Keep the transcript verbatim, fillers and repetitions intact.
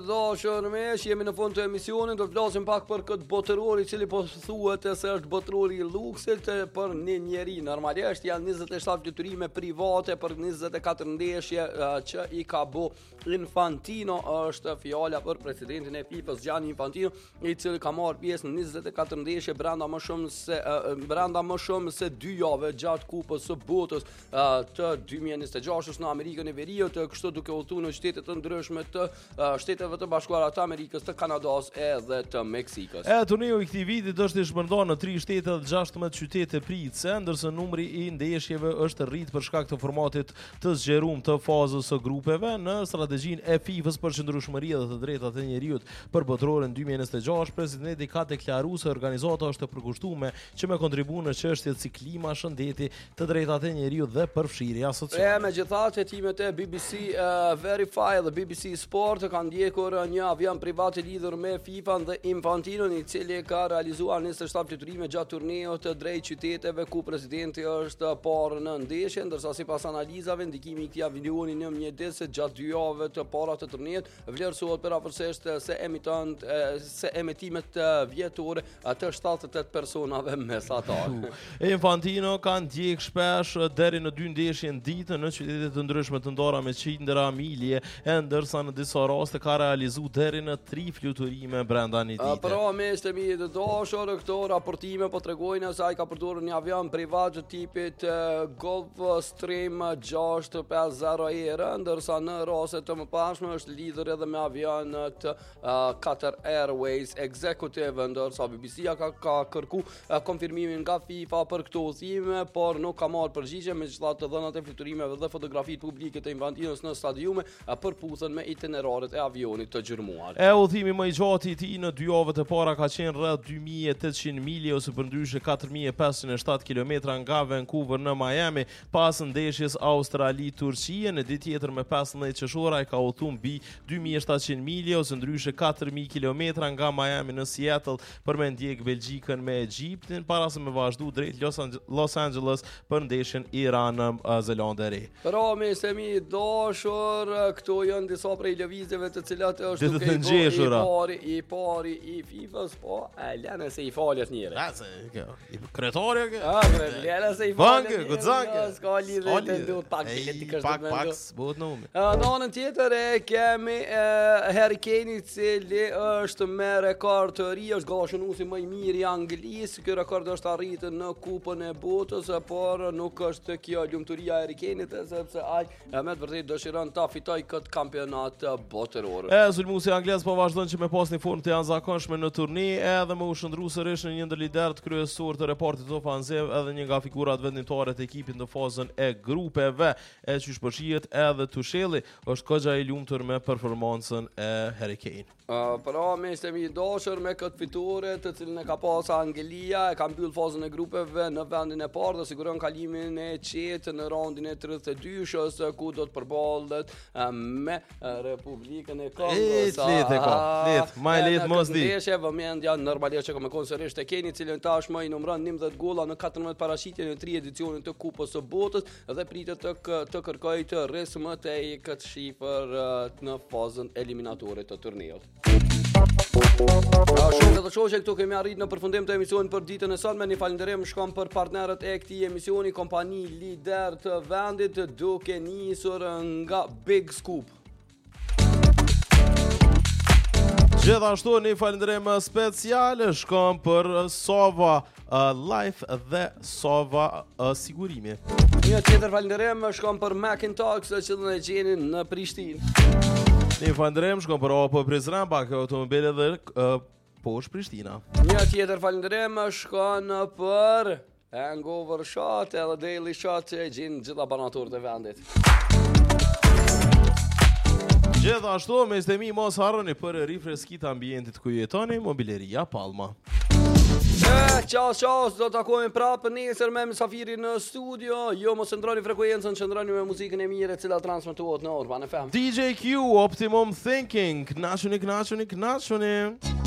të dashur miq, jemi në fund të emisionit, do të flasim pak për këtë botëror i cili po thuhet se është botërori i luksit për një njeri. Normalisht janë njëzet e shtatë fluturime private për njëzet e katër ndeshje që i ka bë Infantino, është fjala për presidentin e FIFA-s Gianni Infantino, i cili ka marrë pjesë në njëzet e katër ndeshje brenda më shumë se uh, brenda më shumë se dy javë gjatë kupës së botës uh, të dy mijë e njëzet e gjashtë në Amerikën e Veriut, kështu duke udhëtuar në shtete të ndryshme të uh, Shteteve të Bashkuara të Amerikës, të Kanadas edhe të Meksikës. E turneu i këtij viti është i shpërndarë në tre shtete dhe gjashtëdhjetë qytete pritëse, ndërsa numri i ndeshjeve është rrit për shkak të formatit të zgjeruar të fazës së grupeve. Në strategjinë e FIFA-s për qëndrueshmëri dhe të drejtat e njeriut për botërorin dy mijë e njëzet e gjashtë, presidenti ka deklaruar se organizata është e përkushtuar që me kontribuon në çështjet si klima, shëndeti, të drejtat e njeriut dhe përfshirja sociale. E megjithatë, timet e B B C uh, Verify dhe B B C Sport kanë ndjekur një avion privat i lidhur me FIFA-n dhe Infantinon, i cili ka realizuar njëzet e shtatë fluturime gjatë turneut të drejt qyteteve ku presidenti është parë në ndeshje, ndërsa sipas analizave ndikimi i këtij avioni në mjedis gjatë dy javëve të para të turneut vlerësohet përafërsisht se emitant se emetimet vjetore të shtatëdhjetë e tetë personave mesatar. Infantino ka ndjek shpesh deri në dy ndeshje në ditë në qytete të ndryshme të ndara me qindra milje, e ndërsa në disa raste ka realizuar deri në tre fluturime brenda një dite. Pra mes të mi të dashur, këto raportime po tregojnë se ai ka përdorur një avion privat të tipit uh, Gulfstream gjashtë pesëdhjetë E R, ndërsa në raste të mëparshme është lidhur edhe me avionët uh, Qatar Airways Executive, ndërsa B B C-ja ka, ka kërku uh, konfirmimin nga FIFA për këto udhime, por nuk ka marrë përgjigje, megjithatë dhënat e fluturimeve dhe fotografitë publike të Infantinos në stadiume uh, përputhen me itineraret e avionit të gjërmuar. E udhimi më i gjatë i tij në dy javët e para ka qenë rreth dy mijë e tetëqind milje ose përndryshe katër mijë e pesëqind e shtatë kilometra nga Vancouver në Miami, pas ndeshjes Australi-Turqie. Në ditë tjetër me pesëmbëdhjetë qershor ai ka udhëtuar mbi dy mijë e shtatëqind milje ose ndryshe katër mijë kilometra nga Miami në Seattle për me ndjek Belgjikën me Egjiptin, para se me vazhdu drejt Los, Ange Los Angeles për ndeshjen Iran-Zelandë e Re. Pra me se mi dashur, këto janë disa prej lëvizjeve të cilat është duke i pari i pari i FIFA-s, po e lënë se i falet njëre. Ja, se kretarja ke. Ah, lënë se i falet. Banke, gudzanke. Ska lidhje të duhet pak politikësh pak pak bëhet në umë. Në anën tjetër e kemi Harry Kane, i cili është me rekord të ri, është gallashonuesi më i mirë i Anglisë. Ky rekord është arritur në Kupën e Botës, por nuk është kjo lumturia e Harry Kaneit, sepse ai me të vërtetë dëshiron ta fitojë këtë kampionat botëror. E sulmuesi anglez po vazhdon që me pas një formë të jashtëzakonshme në turne, edhe më u shndru sërish në një ndër liderët kryesor të repartit ofanziv, edhe një nga figurat vendimtare të ekipit në fazën e grupeve. E qysh po shihet edhe Tucheli është goxha i lumtur me performancën e Harry Kane. Uh, pra me se mi dashur me këtë fitore të cilën e ka pas Anglia, e ka mbyll fazën e grupeve në vendin e parë dhe siguron kalimin e qetë në raundin e tridhjetë e dyshës, ku do të përballet uh, me uh, Republikën e Kongos. Let e ka, let, më let mos di. Ndeshje vëmendja normalisht që ka me konserisht e Keni, i cili tashmë i numëron njëmbëdhjetë golla në katërmbëdhjetë parashitje në tre edicione të Kupës së Botës dhe pritet të, të kërkojë të rrisë më tej këtë shifër uh, në fazën eliminatore të turneut. Shumë të të shoqe, këtu kemi arrit në përfundim të emisionit për ditën e sotme. Një falënderim shkon për partnerët e këtij emisioni, kompani lider të vendit, duke nisur nga Big Scoop. Gjithashtu një falënderim special shkon për Sova uh, Life dhe Sova uh, Sigurimi. Një tjetër falënderim shkon për Macintosh, që do të gjeni në Prishtinë. Një falënderim shkon për Opel Prizren, pak automobile dhe uh, poshtë Prishtina. Një tjetër falënderim shkon për Hangover Shot edhe Daily Shot, që gjen gjitha banatorët e vendit. Gjithashtu, mes të mi mos harroni për rifreskit ambientit ku jetoni, Mobileria Palma. E, qas, qas, do të takojmë prapë nesër me mysafirin në studio. Jo, mos ndroni frekuencën, qëndroni me muzikën e mirë e cila transmetohet në Urban F M. D J Q, Optimum Thinking, knaquni, knaquni, knaquni.